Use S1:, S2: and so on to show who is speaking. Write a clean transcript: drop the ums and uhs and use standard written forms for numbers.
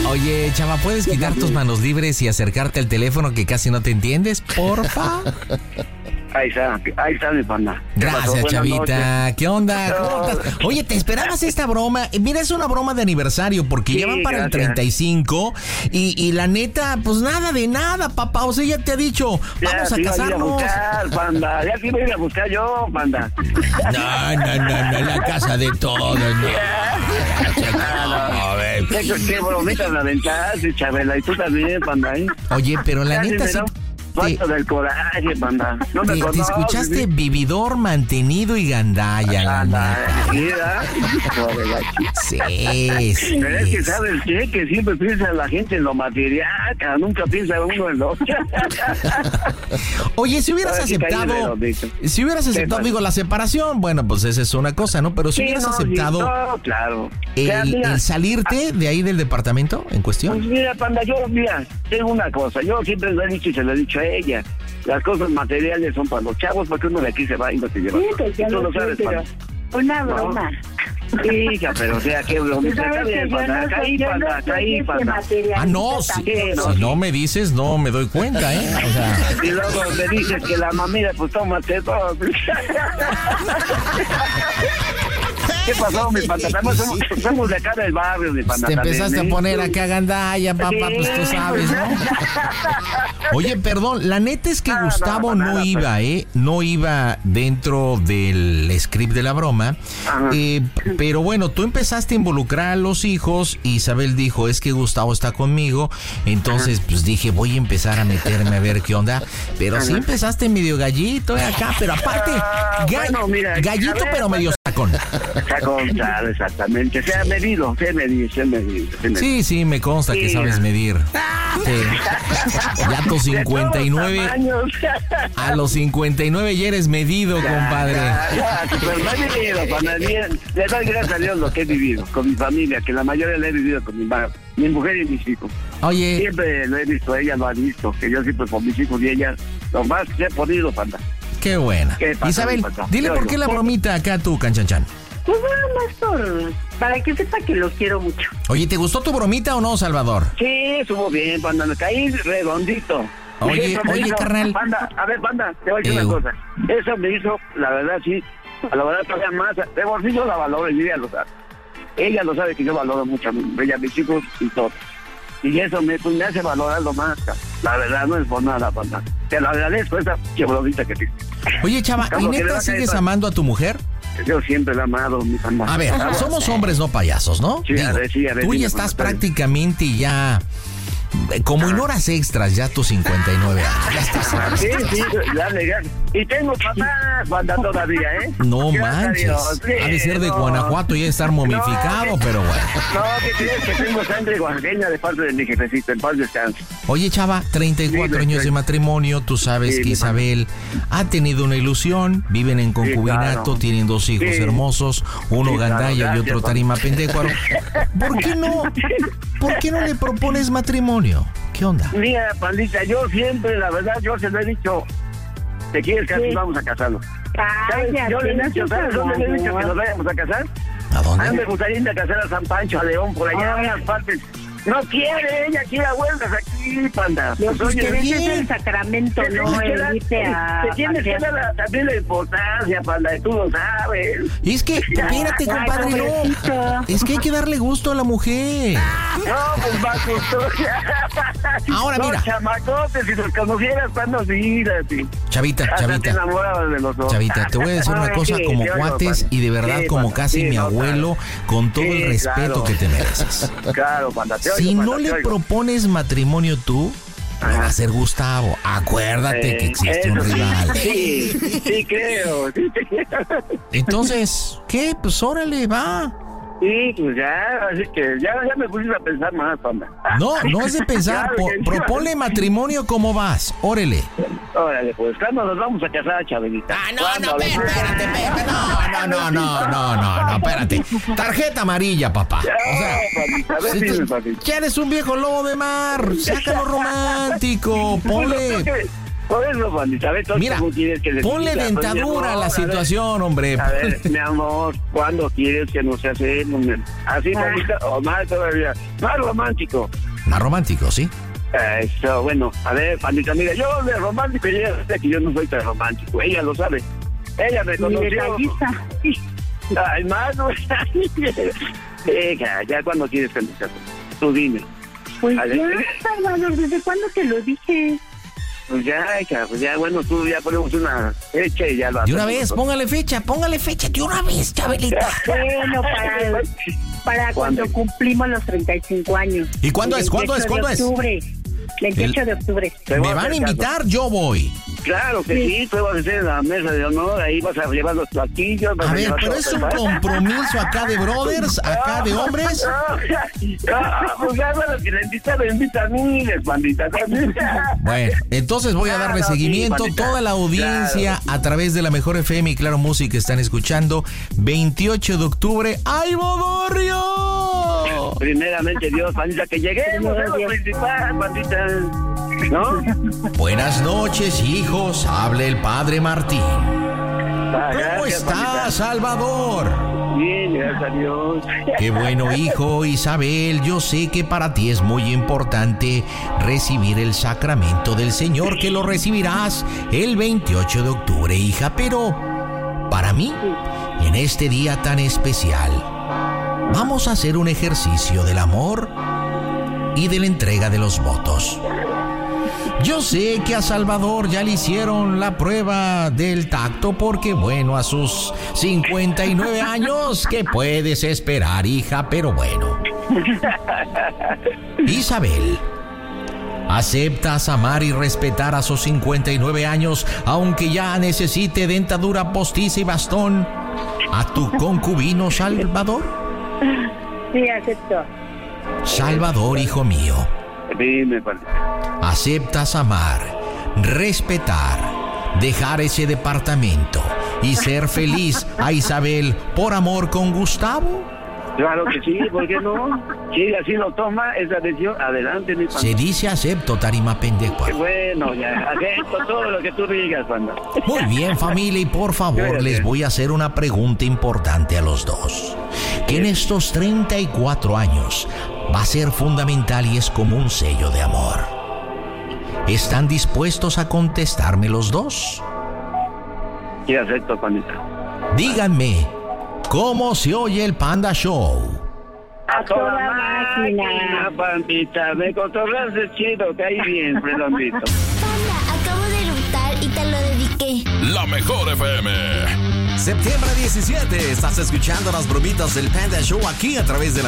S1: Oye, chava, ¿puedes quitar tus manos libres y acercarte al teléfono que casi no te entiendes, porfa?
S2: Ahí está mi panda.
S1: Gracias, chavita. ¿Qué onda? ¿Cómo estás? Oye, ¿te esperabas esta broma? Mira, es una broma de aniversario porque
S2: Sí,
S1: ya van para
S2: gracias.
S1: el 35 y la neta, pues nada de nada, papá. O sea, ya te ha dicho, vamos a
S2: te iba
S1: casarnos.
S2: ir a buscar, panda. Ya te iba a ir a buscar yo, panda.
S1: No, la casa de todos, no.
S2: Qué bromitas me aventaste, Chabela. Y tú también, panda, ¿eh?
S1: Oye, pero la
S2: Casi
S1: neta
S2: me
S1: sí.
S2: da falta del coraje, panda. No me
S1: Te
S2: conoces,
S1: escuchaste
S2: ¿sí?
S1: vividor, mantenido y gandalla, la neta.
S2: Mira, joder, la chica.
S1: Sí.
S2: Pero es que, ¿sabes qué? Que siempre piensa la gente en lo material, cara, nunca piensa uno en lo...
S1: Oye, si hubieras
S2: Ahora sí caí
S1: aceptado,
S2: redondito.
S1: digo, la separación, bueno, pues esa es una cosa, ¿no? Pero si hubieras aceptado
S2: No, claro. Ya, mira,
S1: el salirte de ahí del departamento en
S2: pues
S1: cuestión.
S2: mira, panda, tengo una cosa. Yo siempre lo he dicho y se lo he dicho a ella. Las cosas materiales son para los chavos, porque uno de aquí se va y no te lleva.
S3: Sí, pues ya
S2: Tú
S3: lo
S2: lo
S3: sé,
S2: sabes,
S3: pero
S2: panda.
S3: una broma.
S2: Hija, pero o sea, qué bromita. Está
S3: ¿Sabes que
S2: bien,
S3: yo
S2: panda.
S3: no
S2: Caí,
S3: soy- yo
S2: panda,
S3: no soy
S2: caí, panda.
S1: Ah, no, si no me dices, no me doy cuenta, ¿eh? O sea,
S2: Y luego me dices que la mamita, pues tómate todo. ¿Qué pasó, mi panda? Somos de acá del barrio, mi panda.
S1: te empezaste
S2: también,
S1: a poner acá gandalla, papá, pues tú sabes, ¿no? Oye, perdón, la neta es que
S2: No,
S1: Gustavo
S2: no,
S1: no
S2: nada,
S1: iba, no iba dentro del script de la broma.
S2: Ajá.
S1: Pero bueno, tú empezaste a involucrar a los hijos. Isabel dijo, es que Gustavo está conmigo. Entonces, pues dije, voy a empezar a meterme a ver qué onda. Pero sí empezaste medio gallito acá, pero aparte,
S2: bueno, mira,
S1: gallito,
S2: a ver,
S1: pero medio sacón.
S2: Sacón, claro, exactamente. Se ha medido.
S1: Sí, me consta que
S2: Sí.
S1: sabes medir. Sí. Ya a tus 59, a los 59 ya eres medido, compadre.
S2: Pero no he vivido, panda, bien. Le doy gracias a Dios lo que he vivido con mi familia, que la mayoría la he vivido con mi mujer y mis hijos.
S1: Oye,
S2: Siempre lo he visto, ella lo ha visto, que yo siempre con mis hijos y ella, lo más que he podido, panda.
S1: qué buena.
S2: ¿Qué pasa,
S1: Isabel,
S2: mi papá?
S1: dile
S2: Yo
S1: por
S2: oigo.
S1: qué la bromita acá tú, Canchanchan.
S3: Pues nada más para que sepa que lo quiero mucho.
S1: Oye, ¿te gustó tu bromita o no, Salvador?
S2: Sí, estuvo bien, panda, me caí redondito.
S1: Oye,
S2: Eso me
S1: oye,
S2: hizo-
S1: carnal.
S2: Panda, a ver, panda, te voy a decir una cosa. Eso me hizo, la verdad, sí, a la verdad todavía más. De bolsillo la valoro y ella lo sabe. Ella lo sabe que yo valoro mucho a ella, mis hijos y todo. Y eso me hace valorarlo más. La verdad, no es por nada, panda. Te lo agradezco, esa chebromita que te...
S1: Oye, chava,
S2: Como
S1: ¿y
S2: que le va
S1: neta
S2: a caer
S1: sigues
S2: mal.
S1: amando a tu mujer?
S2: Yo siempre la he amado, mi panda.
S1: A ver, somos hombres, no payasos, ¿no?
S2: Sí, a ver, sí, a ver,
S1: tú
S2: dime,
S1: ya estás
S2: compadre.
S1: prácticamente ya, como en horas extras, ya tus 59 años. Ya estás.
S2: Sí, dale, ya. Y tengo papás, banda, todavía, ¿eh?
S1: No
S2: Gracias a
S1: manches.
S2: Dios, sí,
S1: Ha de ser de
S2: no.
S1: Guanajuato y de estar momificado,
S2: No,
S1: pero bueno.
S2: No, ¿qué crees? Que tengo sangre oaxaqueña de parte de mi jefecito, en paz descanse.
S1: Oye, chava, 34
S2: Sí,
S1: años de matrimonio, tú sabes
S2: Sí,
S1: que
S2: mi
S1: Isabel ha tenido una ilusión, viven en concubinato,
S2: claro.
S1: tienen 2 hijos
S2: Sí.
S1: hermosos, uno
S2: Sí, claro,
S1: gandalla y
S2: gracias,
S1: otro
S2: papá.
S1: tarima pendecuaro. ¿Por qué no le propones matrimonio? ¿Qué onda?
S2: Mira, pandita, yo siempre, la verdad, yo se lo he dicho, ¿te quieres casar?
S3: Sí.
S2: Vamos a casarnos. ¿Sabes?
S3: Cállate,
S2: Yo le he
S3: no
S2: dicho,
S3: seas
S2: ¿sabes dónde le he dicho que
S3: hablador.
S2: nos vayamos a casar?
S1: ¿A
S2: A mí me
S1: dónde?
S2: gustaría irme a casar a San Pancho, a León, por allá, a unas partes. No quiere, ella quiere a vueltas aquí, panda.
S3: Lo
S2: Pues,
S3: que
S2: oye,
S3: quieres es el sacramento, no el irte a...
S2: te tienes que
S3: hacer-
S2: dar también la importancia, panda, y tú lo sabes.
S1: Es que, espérate,
S3: Ay,
S1: compadre, no.
S3: pobrecito.
S1: Es que hay que darle gusto a la mujer.
S2: No, pues va justo.
S1: Ahora, mira.
S2: Los chamacotes, si los conocieras, cuando mírate.
S1: Chavita,
S2: Hasta te
S1: chavita.
S2: enamorabas de los dos.
S1: Chavita, te voy a decir una
S2: Ahora
S1: cosa
S2: sí,
S1: como
S2: sí,
S1: cuates
S2: panda.
S1: y de verdad
S2: Sí,
S1: como
S2: panda,
S1: casi
S2: sí,
S1: mi
S2: no,
S1: abuelo, con todo
S2: Sí,
S1: el respeto
S2: claro.
S1: que te mereces.
S2: Claro, panda, te oigo,
S1: Si
S2: panda,
S1: no
S2: te
S1: le
S2: oigo.
S1: propones matrimonio tú, lo va a hacer Gustavo. Acuérdate que existe un
S2: Eso sí,
S1: rival.
S2: Sí, creo. Sí,
S1: Entonces, ¿qué? Pues órale, va.
S2: sí, pues ya, así que ya me pusiste a pensar más, panda.
S1: No es de pensar.
S2: Claro que sí.
S1: Proponle matrimonio como vas. Órale.
S2: Órale, pues, ¿cuándo nos vamos a casar, Chabelita? ¿Cuándo?
S1: espérate. No, espérate. Tarjeta amarilla, papá. O sea,
S2: Pandita, a ver,
S1: si
S2: dime,
S1: tú
S2: pandita.
S1: ya eres un viejo lobo de mar, sácalo romántico,
S2: Pues,
S1: ponle.
S2: Por eso, pandita, a ver,
S1: mira,
S2: ¿cómo quieres que le
S1: ponle
S2: diga?
S1: dentadura a la situación, hombre.
S2: A ver, mi amor, ¿cuándo quieres que nos hacemos? Así, pandita, o más todavía, más romántico.
S1: Más romántico, ¿sí?
S2: Eso, bueno, a ver, pandita, mira, yo de romántico, ella sabe que yo no soy tan romántico, ella lo sabe. Ella me conoció. Ay, mano, ya cuando quieres que nos hacemos. Tú dime.
S3: Pues ya, Salvador, ¿desde cuándo te lo dije?
S2: Pues ya, bueno, tú ya ponemos una fecha y ya lo hacemos.
S1: De una vez, póngale fecha, de una vez, Chabelita.
S3: Bueno, para cuando cumplimos los 35 años.
S1: ¿Y cuándo es?
S3: 28 de octubre.
S1: ¿Me van a invitar? Yo voy.
S2: Claro que sí, tú vas a hacer en la mesa de honor, ahí vas a llevar los platillos.
S1: A ver, pero es un compromiso acá de brothers, acá de hombres.
S2: Pues ya, bueno, si le invita a mí, pandita.
S1: Bueno, entonces voy a darle seguimiento.
S2: Sí,
S1: toda la audiencia a través de la Mejor FM y Claro Música están escuchando. 28 de octubre, ¡ay, Bodorrio!
S2: Primeramente Dios, pandita, que lleguemos a lo principal, pandita. ¿No?
S1: Buenas noches, hijos. Habla el Padre Martín. ¿Cómo está, Salvador?
S2: Bien, gracias a Dios.
S1: Qué bueno, hijo. Isabel, yo sé que para ti es muy importante recibir el sacramento del Señor, que lo recibirás el 28 de octubre, hija. Pero para mí, en este día tan especial, vamos a hacer un ejercicio del amor y de la entrega de los votos. Yo sé que a Salvador ya le hicieron la prueba del tacto porque, bueno, a sus 59 años, ¿qué puedes esperar, hija? Pero bueno. Isabel, ¿aceptas amar y respetar a sus 59 años, aunque ya necesite dentadura postiza y bastón, a tu concubino Salvador?
S3: Sí, acepto.
S1: Salvador, hijo mío.
S2: Dime, pandita.
S1: ¿Aceptas amar, respetar, dejar ese departamento y ser feliz a Isabel por amor con Gustavo?
S2: Claro que sí, ¿por qué no? Si así lo toma, esa decisión, adelante, mi panda.
S1: Se dice acepto, tarima pendejo.
S2: Bueno, ya, acepto todo lo que tú digas, panda.
S1: Muy bien, familia, y por favor, les voy a hacer una pregunta importante a los dos. Que en estos 34 años va a ser fundamental y es como un sello de amor. ¿Están dispuestos a contestarme los dos?
S2: Sí, acepto, pandita.
S1: Díganme, ¿cómo se oye el Panda Show?
S3: A toda máquina.
S2: Pandita, me cotorreas chido, caí bien, redondito.
S4: Panda, acabo de eructar y te lo dediqué.
S5: La Mejor FM.
S6: Septiembre 17, estás escuchando las bromitas del Panda Show aquí a través de la